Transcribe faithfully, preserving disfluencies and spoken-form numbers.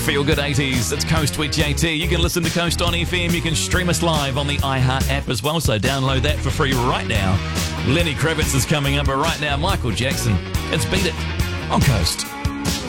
Feel Good eighties. It's Coast with J T. You can listen to Coast on F M. You can stream us live on the iHeart app as well, so download that for free right now. Lenny Kravitz is coming up, but right now, Michael Jackson. It's Beat It on Coast.